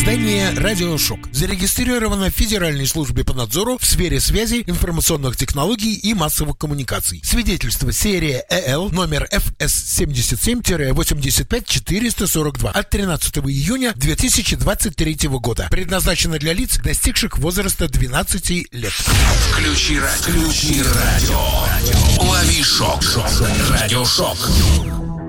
Издание «Радиошок» зарегистрировано в Федеральной службе по надзору в сфере связи, информационных технологий и массовых коммуникаций. Свидетельство серия ЭЛ номер ФС-77-85442 от 13 июня 2023 года. Предназначено для лиц, достигших возраста 12 лет. Включи радио. Лови шок. Радиошок.